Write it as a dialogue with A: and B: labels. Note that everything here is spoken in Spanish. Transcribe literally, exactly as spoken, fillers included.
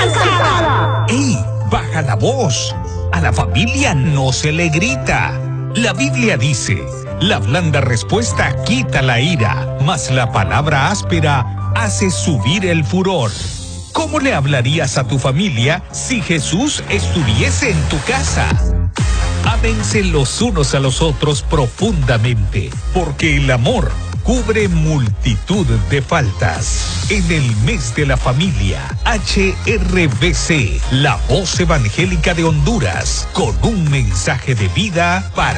A: cansada!
B: ¡Ey! ¡Baja la voz! A la familia no se le grita. La Biblia dice, la blanda respuesta quita la ira, mas la palabra áspera hace subir el furor. ¿Cómo le hablarías a tu familia si Jesús estuviese en tu casa? Ámense los unos a los otros profundamente, porque el amor cubre multitud de faltas. En el mes de la familia, H R B C, la voz evangélica de Honduras, con un mensaje de vida para